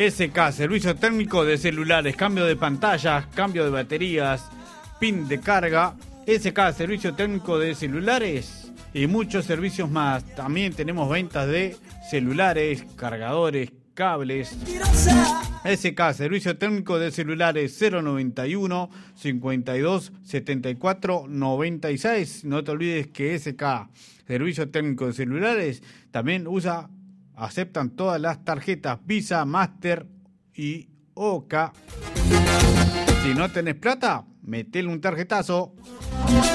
SK, servicio técnico de celulares, cambio de pantallas, cambio de baterías, pin de carga. SK, servicio técnico de celulares y muchos servicios más. También tenemos ventas de celulares, cargadores, cables. SK, servicio técnico de celulares 091 52 74 96. No te olvides que SK, servicio técnico de celulares, también aceptan todas las tarjetas Visa, Master y OCA. Si no tenés plata, metele un tarjetazo.